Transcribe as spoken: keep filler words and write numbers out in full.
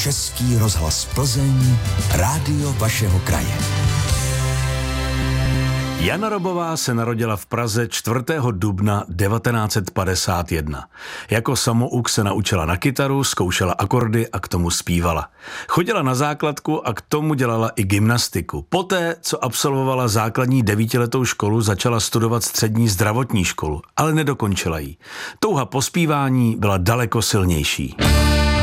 Český rozhlas Plzeň, rádio vašeho kraje. Jana Robová se narodila v Praze čtvrtého dubna devatenáct set padesát jedna. Jako samouk se naučila na kytaru, zkoušela akordy a k tomu zpívala. Chodila na základku a k tomu dělala i gymnastiku. Poté, co absolvovala základní devítiletou školu, začala studovat střední zdravotní školu, ale nedokončila ji. Touha po zpívání byla daleko silnější.